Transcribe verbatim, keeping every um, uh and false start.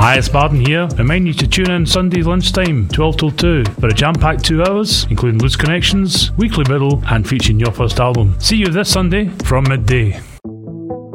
Hi, it's Barden here. Remind you to tune in Sunday lunchtime, twelve till two, for a jam-packed two hours, including Loose Connections, Weekly Middle, and featuring your first album. See you this Sunday from midday.